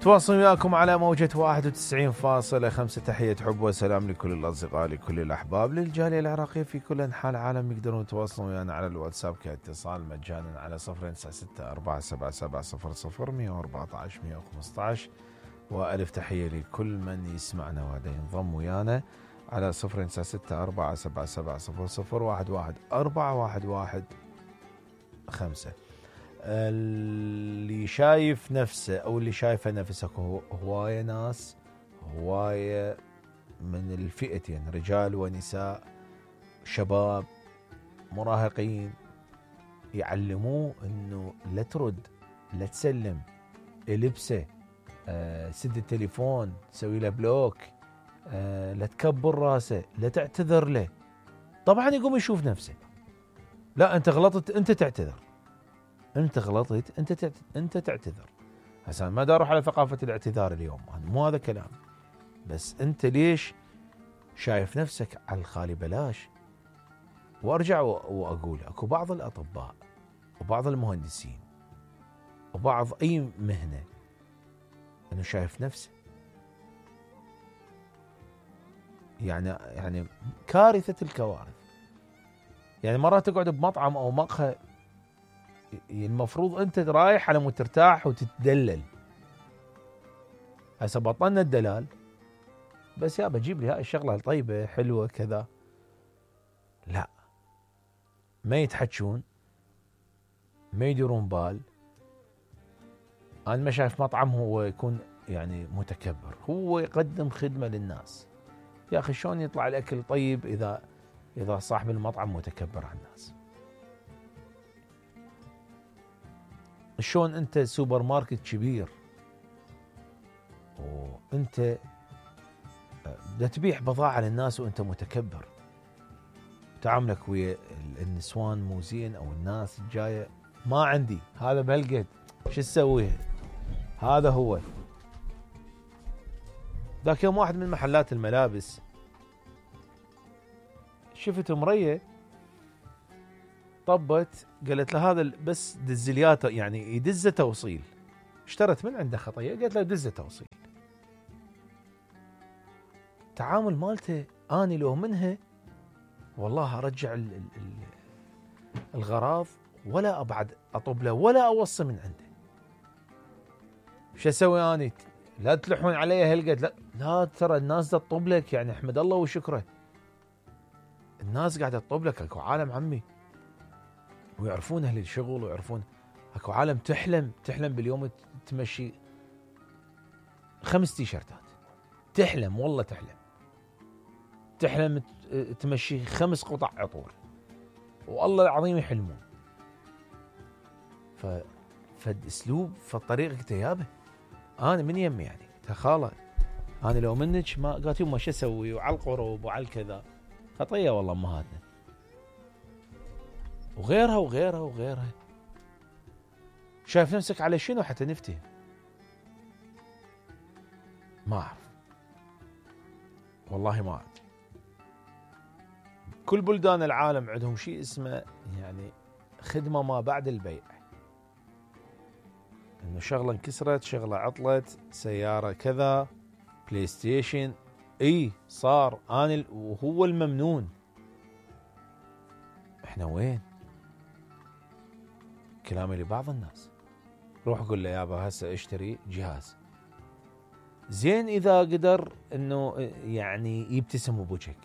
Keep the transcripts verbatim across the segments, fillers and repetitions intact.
تواصل وياكم على موجة واحد وتسعين فاصلة خمسة. تحية حب وسلام لكل الأصدقاء، لكل الأحباب، للجالية العراقية في كل أنحاء العالم. يقدرون يتواصلون ويانا على الواتساب كاتصال مجانا على صفر تسعة ستة أربعة سبعة سبعة صفر صفر مية وأربعة عشر مية وخمسة عشر. وألف تحية لكل من يسمعنا وهذا ينضم ويانا على صفر تسعة ستة أربعة سبعة سبعة صفر صفر واحد واحد أربعة واحد واحد خمسة. اللي شايف نفسه أو اللي شايفة نفسك هواية ناس، هواية من الفئتين، رجال ونساء، شباب، مراهقين، يعلموه انه لا ترد، لا تسلم، البسه، أه سد التليفون، سوي له بلوك، أه لا تكبر راسه، لا تعتذر له. طبعا يقوم يشوف نفسه، لا انت غلطت، انت تعتذر، انت غلطت، انت تعتذر. انت تعتذر. هسه ما دا اروح على ثقافه الاعتذار اليوم، مو هذا كلام، بس انت ليش شايف نفسك على الخالي بلاش؟ وارجع واقول اكو بعض الاطباء وبعض المهندسين وبعض اي مهنه انه شايف نفسه، يعني يعني كارثه الكوارث. يعني مرات تقعد بمطعم او مقهى، المفروض انت رايح على مود ترتاح وتتدلل. هسه بطلنا الدلال، بس يا بجيب لي هاي الشغله طيبه حلوه كذا، لا، ما يتحجون، ما يديرون بال. انا ما شايف مطعم هو يكون يعني متكبر، هو يقدم خدمه للناس. يا اخي شلون يطلع الاكل طيب اذا اذا صاحب المطعم متكبر على الناس؟ شلون انت سوبر ماركت كبير وانت بدك تبيع بضاعه للناس وانت متكبر، تعاملك ويا النسوان مو زين او الناس الجايه ما عندي هذا بهالقد، شو تسوي؟ هذا هو. ذاك يوم واحد من محلات الملابس شفت مريه طبت، قالت له هذا بس دزلياته، يعني يدزه توصيل، اشترت من عنده خطيه، قالت له دزه توصيل. تعامل مالته اني لو منها والله ارجع الغراض ولا ابعد اطب له ولا اوصي من عنده. شو اسوي اني؟ لا تلحون علي هالقد، لا لا، ترى الناس دا تطب لك، يعني احمد الله وشكره، الناس قاعده تطب لك. اكو عالم عمي ويعرفون اهل الشغل ويعرفون، اكو عالم تحلم تحلم باليوم تمشي خمس تيشرتات، تحلم والله تحلم تحلم تمشي خمس قطع عطور، والله العظيم يحلمون. ف فالاسلوب فالطريقه كتيابه. انا من يمي يعني خاله، انا لو منك ما قالت يما شو اسوي، وعلى القروب وعلى الكذا، خطيه والله امهاتنا وغيرها وغيرها وغيرها. شايف نفسك على شنو حتى نفتي؟ ما اعرف والله، ما ادري. كل بلدان العالم عندهم شيء اسمه يعني خدمه ما بعد البيع، انه شغله انكسرت، شغله عطلت، سياره كذا، بلاي ستيشن، اي صار انا وهو الممنون. احنا وين؟ كلامي لبعض الناس، روح قول له يابا هسه اشتري جهاز زين، اذا قدر انه يعني يبتسم بوجهك.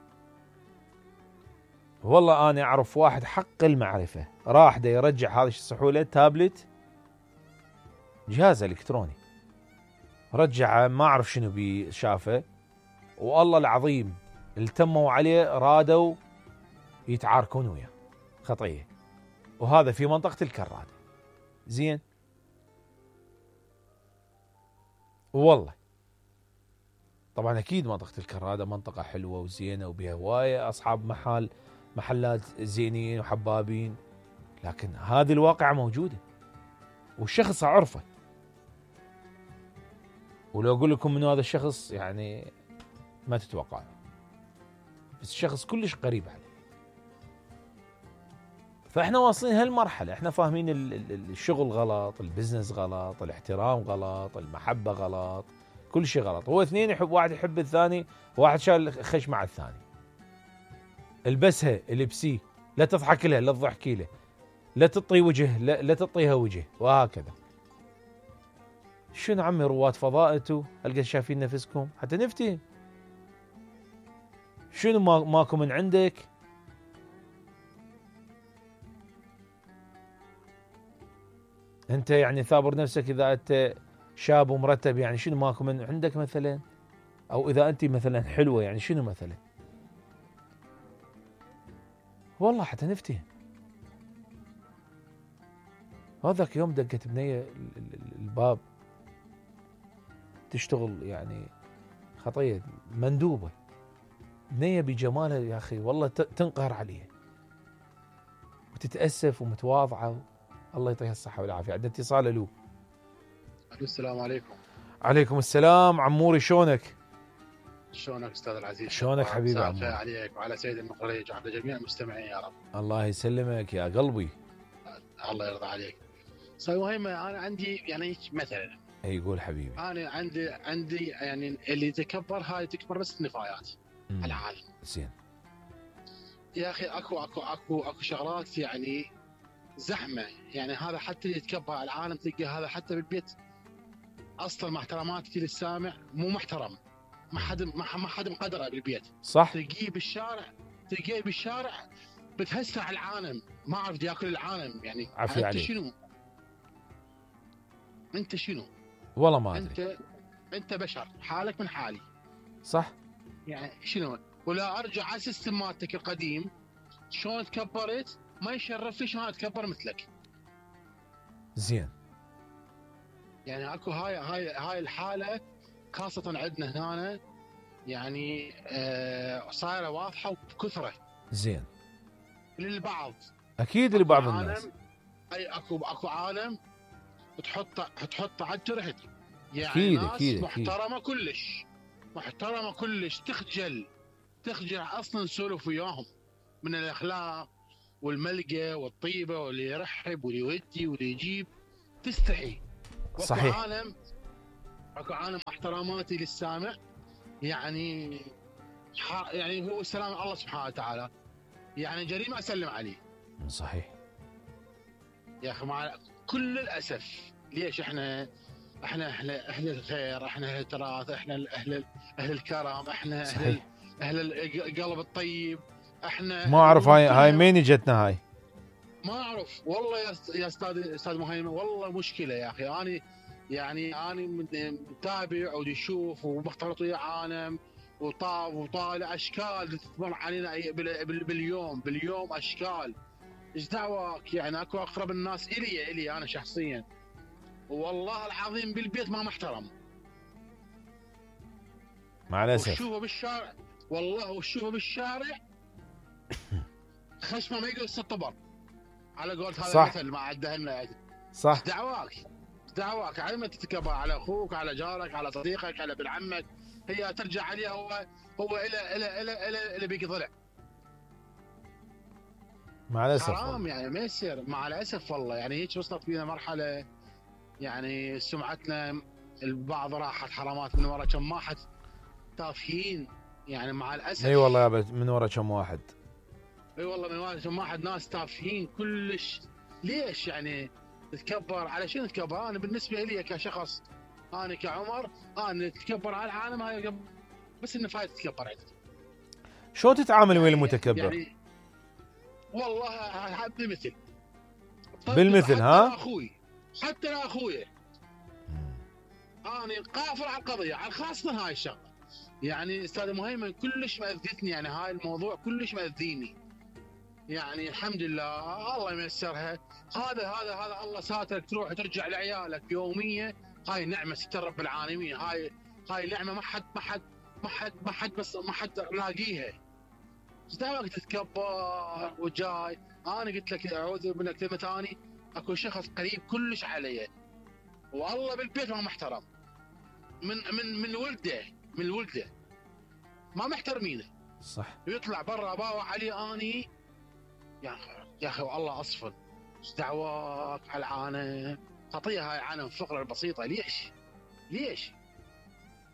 والله انا اعرف واحد حق المعرفه راح دا يرجع هذا السحوله تابلت، جهاز الكتروني، رجعه ما اعرف شنو بي شافه، والله العظيم التموا عليه، رادوا يتعاركون وياه خطيه، وهذا في منطقه الكراده. زين والله طبعا اكيد منطقه الكراده منطقه حلوه وزينه وبها هوايه اصحاب محل محلات زينين وحبابين، لكن هذه الواقعه موجوده والشخص اعرفه. ولو اقول لكم انه هذا الشخص يعني ما تتوقع، بس شخص كلش قريب عليه. فاحنا واصلين هالمرحله، احنا فاهمين الشغل غلط، البزنس غلط، الاحترام غلط، المحبه غلط، كل شيء غلط. هو اثنين يحب، واحد يحب الثاني، واحد شال خش مع الثاني. البسها، البسيه، لا تضحك له، لا تضحكي له، لا تعطي وجه، لا, لا تعطيها وجه، وهكذا. شنو عمي رواد فضاء انتو؟ هل شايفين نفسكم حتى نفتي؟ شنو ما ماكو من عندك؟ انت يعني ثابر نفسك اذا انت شاب ومرتب، يعني شنو ماكو من عندك مثلا؟ او اذا انت مثلا حلوه، يعني شنو مثلا؟ والله حتى نفتي. هذاك يوم دقت بنيه الباب تشتغل يعني خطيه مندوبه، بنيه بجمالها يا اخي والله تنقهر عليها وتتاسف ومتواضعه. الله يعطيها الصحه والعافيه. عندنا اتصال. الو. السلام عليكم. عليكم السلام عموري، شلونك؟ شلونك استاذ العزيز؟ شلونك حبيبي عموري؟ عليك وعلى سيد المخرج وعلى جميع المستمعين يا رب. الله يسلمك يا قلبي. الله يرضى عليك. صار مهم، انا عندي يعني مثلا، اي يقول حبيبي. انا عندي عندي يعني اللي يتكبر هاي تكبر بس النفايات على العالم. زين يا اخي اكو اكو اكو اكو شغلات يعني زحمه، يعني هذا حتى اللي يتكبر على العالم تلقى هذا حتى بالبيت اصلا مع احتراماتي للسامع مو محترم، ما حد ما حد مقدره بالبيت. صح. تلقيه بالشارع تلقيه بالشارع بتهسع العالم، ما اعرف ياكل العالم يعني. عافية انت عليك. شنو؟ انت شنو؟ والله ما ادري. انت انت بشر حالك من حالي. صح. يعني شنو؟ ولا ارجع على السيستم مالتك القديم شلون تكبرت، ما يشرفني شلون اتكبر مثلك. زين. يعني اكو هاي هاي هاي الحاله خاصه عندنا هنا، يعني آه صايره واضحه وبكثره. زين. للبعض اكيد لبعض الناس. اي اكو اكو عالم تحط تحط على جرحتي، يعني أكيد ناس أكيد محترمه أكيد. كلش محترمه كلش، تخجل تخجل اصلا تسولف وياهم من الاخلاق والملقى والطيبه، واللي يرحب واللي يودي واللي يجيب تستحي. صحيح. اكو عالم اكو عالم احتراماتي للسامع، يعني يعني هو سلام الله سبحانه وتعالى، يعني جريمه اسلم عليه. صحيح يا اخي مع كل الاسف. ليش احنا احنا اهل اهل الخير، احنا اهل التراث، احنا اهل اهل الكرم، احنا اهل اهل القلب الطيب، احنا ما اعرف هاي هاي مين اجتنا هاي؟ ما اعرف والله يا يا استاذ استاذ مهيمن، والله مشكله يا اخي. انا يعني انا متابع ويشوف ومختلط ويا عالم وطاب وطالع اشكال تمر علينا باليوم باليوم اشكال. ايش دعواك؟ يعني اكو اقرب الناس الي الي انا شخصيا، والله العظيم بالبيت ما محترم. مع الاسف. وشوفه بالشارع، والله وشوفه بالشارع خشمه ما يقص الطبر على قولة هذا المثل ما عدها لنا. صح. ايش دعواك؟ ايش دعواك؟ على ما تتكبر على اخوك، على جارك، على صديقك، على ابن عمك، هي ترجع عليه هو هو الى الى الى الى, إلى بيك ضلع. مع الاسف حرام يعني ما يصير. مع الاسف والله يعني هيك وصلت بينا مرحله، يعني سمعتنا البعض راحت حرامات من ورا كم واحد تافهين، يعني مع الاسف. اي والله يا من ورا كم واحد. اي والله من ورا كم واحد ناس تافهين كلش. ليش يعني تتكبر على شنو تتكبر؟ انا بالنسبه لي كشخص، انا كعمر، انا تتكبر على العالم هاي بس انه فايد تتكبر عندي. شو تتعامل ويا يعني المتكبر؟ يعني والله بالمثل بالمثل حتى ها؟ اخوي حتى لا اخويا انا قافل على القضيه، على خاصه هاي الشغله. يعني استاذ مهيمن كلش مأذتني، يعني هاي الموضوع كلش مأذيني. يعني الحمد لله الله يمسرها. هذا هذا هذا الله ساترك تروح ترجع لعيالك يوميه، هاي نعمه ستر رب العالمين. هاي هاي نعمه ما حد ما حد ما حد ما حد بس ما حد لاقيها. ايش دعوك تتكبر وجاي؟ انا قلت لك اعوذ منك كلمه ثاني، اكو شخص قريب كلش علي والله بالبيت ما محترم، من من من ولده من ولده ما محترمينه. صح. ويطلع برا باوع علي اني، يعني يا اخي والله اصفن، ايش دعواك على العانه؟ خطيه هاي عانه الفقره البسيطه، ليش؟ ليش؟